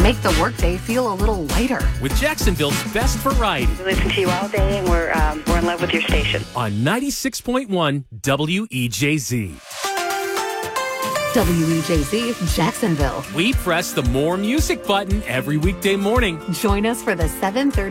Make the workday feel a little lighter. With Jacksonville's best variety. We listen to you all day, and we're in love with your station. On 96.1 WEJZ. WEJZ, Jacksonville. We press the more music button every weekday morning. Join us for the 7:30